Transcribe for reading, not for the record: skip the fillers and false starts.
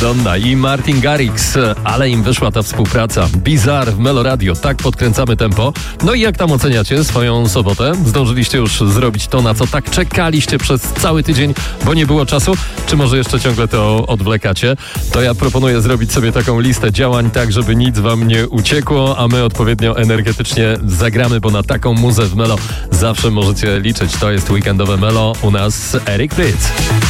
Madonna i Martin Garrix, ale im wyszła ta współpraca. Bizarre w Melo Radio, tak podkręcamy tempo. No i jak tam oceniacie swoją sobotę? Zdążyliście już zrobić to, na co tak czekaliście przez cały tydzień, bo nie było czasu? Czy może jeszcze ciągle to odwlekacie? To ja proponuję zrobić sobie taką listę działań, tak żeby nic wam nie uciekło, a my odpowiednio energetycznie zagramy, bo na taką muzę w Melo zawsze możecie liczyć. To jest weekendowe Melo, u nas Erik Pryc.